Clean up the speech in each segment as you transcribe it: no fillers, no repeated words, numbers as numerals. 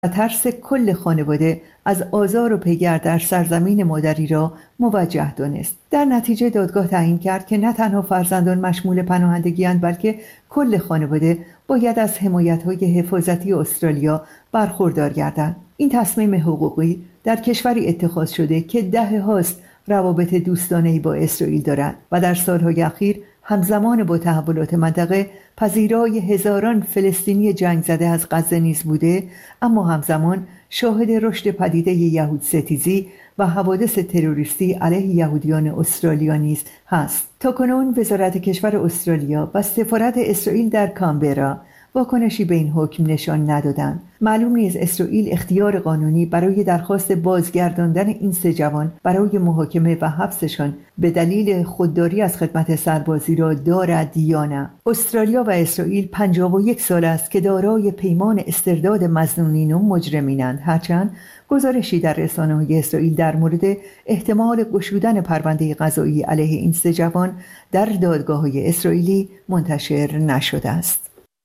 و ترس کل خانواده از آزار و پیگر در سرزمین مادری را موجه دانست. در نتیجه دادگاه تعیین کرد که نه تنها فرزندان مشمول پناهندگی‌اند، بلکه کل خانواده باید از حمایت‌های حفاظتی استرالیا برخوردار گردند. این تصمیم حقوقی در کشوری اتخاذ شده که دهه‌هاست روابط دوستانه‌ای با اسرائیل دارد و در سالهای اخیر همزمان با تحولات منطقه پذیرای هزاران فلسطینی جنگ زده از غزه نیز بوده، اما همزمان شاهد رشد پدیده یهود ستیزی و حوادث تروریستی علیه یهودیان استرالیا نیز هست. تاکنون وزارت کشور استرالیا و سفارت اسرائیل در کانبرا واکنشی به این حکم نشان ندادند. معلوم نیست اسرائیل اختیار قانونی برای درخواست بازگرداندن این سه جوان برای محاکمه و حبسشان به دلیل خودداری از خدمت سربازی را دارد یا نه. استرالیا و اسرائیل 51 سال است که دارای پیمان استرداد مظنونین و مجرمینند، هرچند گزارشی در رسانه‌های اسرائیل در مورد احتمال گشودن پرونده قضایی علیه این سه جوان در دادگاه‌های اسرائیلی منتشر نشده است.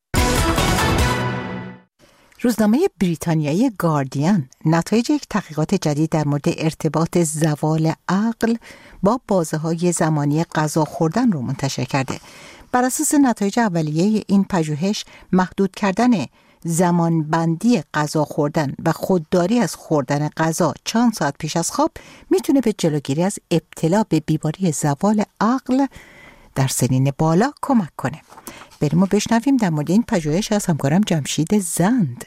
روزنامه بریتانیایی گاردین نتایج یک تحقیقات جدید در مورد ارتباط زوال عقل با بازه‌های زمانی غذا خوردن رو منتشر کرده. بر اساس نتایج اولیه این پژوهش، محدود کردن زمانبندی غذا خوردن و خودداری از خوردن غذا چند ساعت پیش از خواب میتونه به جلوگیری از ابتلا به بیماری زوال عقل در سنین بالا کمک کنه. بریم و بشنویم در مورد این پژوهش از همکارم جمشید زند.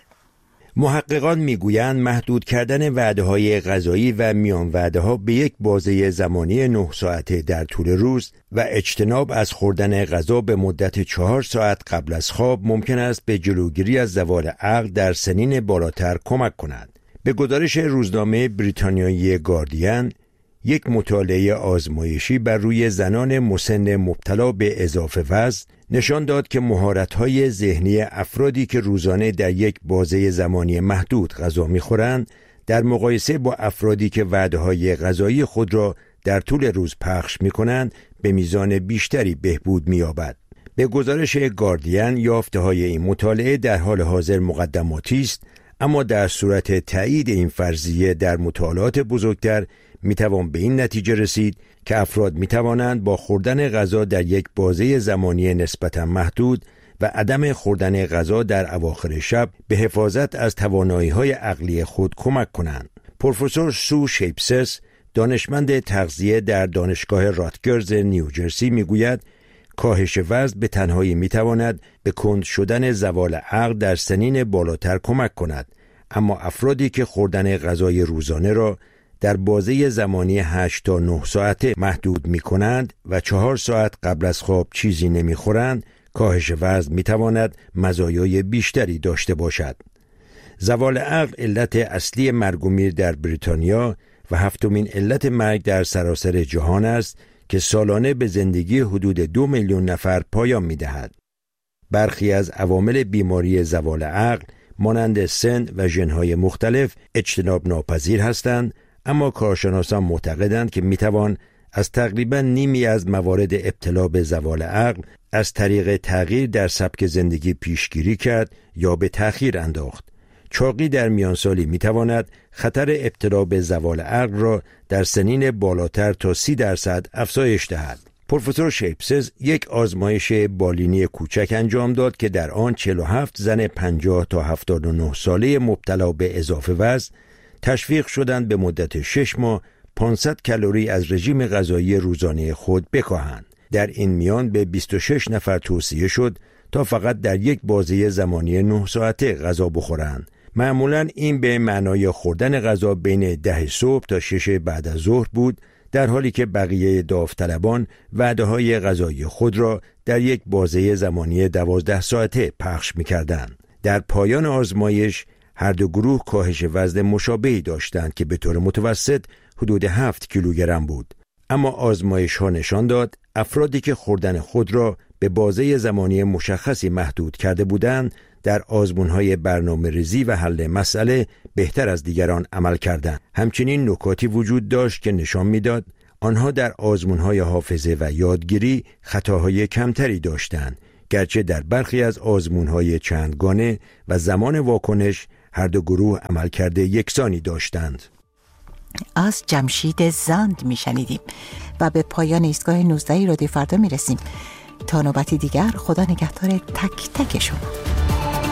محققان میگویند محدود کردن وعده‌های غذایی و میان وعده‌ها به یک بازه زمانی 9 ساعته در طول روز و اجتناب از خوردن غذا به مدت 4 ساعت قبل از خواب ممکن است به جلوگیری از زوال عقل در سنین بالاتر کمک کند. به گزارش روزنامه بریتانیایی گاردین، یک مطالعه آزمایشی بر روی زنان مسن مبتلا به اضافه وزن نشان داد که مهارت‌های ذهنی افرادی که روزانه در یک بازه زمانی محدود غذا می‌خورند در مقایسه با افرادی که وعده‌های غذایی خود را در طول روز پخش می‌کنند به میزان بیشتری بهبود می‌یابد. به گزارش گاردین، یافته‌های این مطالعه در حال حاضر مقدماتی است، اما در صورت تایید این فرضیه در مطالعات بزرگتر میتوان به این نتیجه رسید که افراد میتوانند با خوردن غذا در یک بازه زمانی نسبتا محدود و عدم خوردن غذا در اواخر شب به حفاظت از توانایی‌های عقلی خود کمک کنند. پروفسور سو شیپسس، دانشمند تغذیه در دانشگاه راتگرز نیوجرسی میگوید کاهش وزن به تنهایی میتواند به کند شدن زوال عقل در سنین بالاتر کمک کند، اما افرادی که خوردن غذای روزانه را در بازه زمانی 8 تا 9 ساعته محدود می کنند و 4 ساعت قبل از خواب چیزی نمی خورند، کاهش وزن می تواند مزایای بیشتری داشته باشد. زوال عقل علت اصلی مرگ و میر در بریتانیا و 7مین علت مرگ در سراسر جهان است که سالانه به زندگی حدود 2 میلیون نفر پایان می دهد. برخی از عوامل بیماری زوال عقل مانند سن و ژن‌های مختلف اجتناب ناپذیر هستند، اما کارشناسان معتقدند که میتوان از تقریباً نیمی از موارد ابتلا به زوال عقل از طریق تغییر در سبک زندگی پیشگیری کرد یا به تأخیر انداخت. چاقی در میانسالی میتواند خطر ابتلا به زوال عقل را در سنین بالاتر تا 30% افزایش دهد. پروفسور شیپسز یک آزمایش بالینی کوچک انجام داد که در آن 47 زن 50 تا 79 ساله مبتلا به اضافه وزن تشویق شدند به مدت 6 ماه 500 کالری از رژیم غذایی روزانه خود بکاهند. در این میان به 26 نفر توصیه شد تا فقط در یک بازه زمانی 9 ساعته غذا بخورند. معمولاً این به معنای خوردن غذا بین 10 صبح تا 6 بعد از ظهر بود، در حالی که بقیه داوطلبان وعده‌های غذایی خود را در یک بازه زمانی 12 ساعته پخش می‌کردند. در پایان آزمایش هر دو گروه کاهش وزن مشابهی داشتند که به طور متوسط حدود 7 کیلوگرم بود. اما آزمایش ها نشان داد افرادی که خوردن خود را به بازه زمانی مشخصی محدود کرده بودند در آزمون‌های برنامه‌ریزی و حل مسئله بهتر از دیگران عمل کردند. همچنین نکاتی وجود داشت که نشان می‌داد آنها در آزمون‌های حافظه و یادگیری خطاهای کمتری داشتند، گرچه در برخی از آزمون‌های چندگانه و زمان واکنش هر دو گروه عملکرد یکسانی داشتند. از جمشید زند میشنیدیم و به پایان ایستگاه 19 رادیو فردا میرسیم. تا نوبتی دیگر، خدا نگهدار تک تک شما.